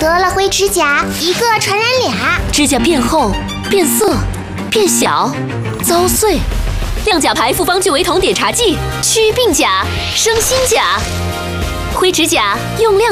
得了灰指甲，一个传染俩。 指甲变厚、变色、变小、遭碎。亮甲牌复方聚维酮碘茶剂，祛病甲，生新甲。灰指甲用亮。